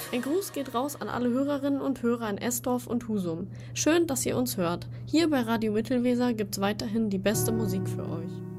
Ein Gruß geht raus an alle Hörerinnen und Hörer in Estorf und Husum. Schön, dass ihr uns hört. Hier bei Radio Mittelweser gibt's weiterhin die beste Musik für euch.